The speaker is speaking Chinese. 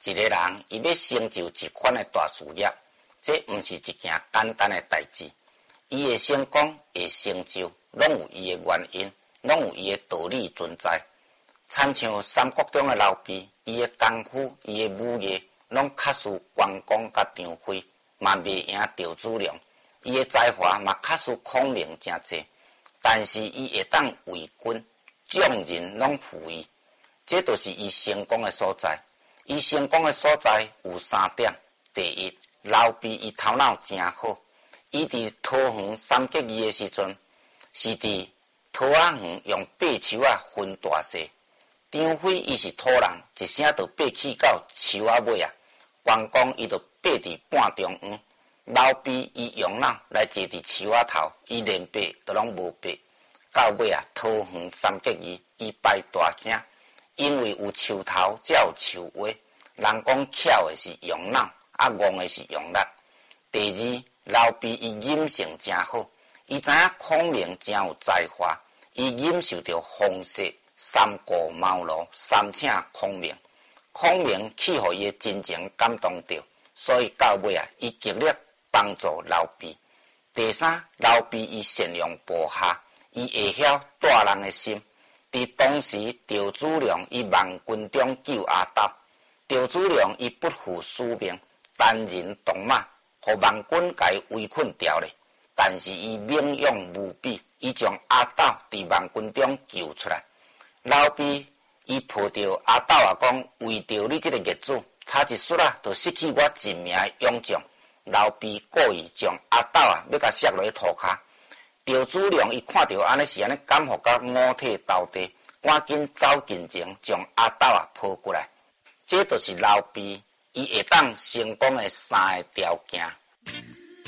一个人伊要成就一款的大事业，这毋是一件简单的代志。伊的成功、会成就，拢有伊的原因，拢有伊的道理存在。亲像三国中的刘备，伊的功夫、伊的武艺，拢较输关公甲张飞，嘛袂赢赵子龙。伊的才华嘛较输孔明真济，但是伊会当为君，众人拢服伊，这就是伊成功的所在。伊成功的所在有三点：第一，刘备伊头脑真好，伊伫桃园三结义的时阵，是伫桃仔园用八树仔分大细。张飞伊是土人，一声就爬起到树仔尾啊。关公伊就爬伫半中央。刘备伊用脑来坐伫树仔头，伊连爬都拢无爬。到尾啊，桃园三结义，伊败大惊，因为有树头才有树尾。人讲巧的是用脑，戆的是用力。第二，刘备伊隐性真好，伊知影孔明真有才华，伊忍受着风雪、三顾茅庐，三请孔明。孔明去互伊的真情感动着，所以到尾啊，伊极力帮助刘备。第三，刘备伊善良部下，伊会晓带人的心。伫当时，赵子龙伊万军中救阿斗，赵子龙伊不负使命，单人独马，互万军甲伊围困掉咧。但是伊猛勇无比，伊将阿斗伫万军中救出来。刘备伊抱着阿斗啊讲，为着你这个孽子，差一丝啊，就失去我一名的勇将。刘备故意将阿斗啊要甲摔落去涂骹。赵子龙伊看到安尼是安尼感觉甲五体投地，赶紧走近前将阿斗啊抱过来。这就是刘备伊会当成功的三个条件。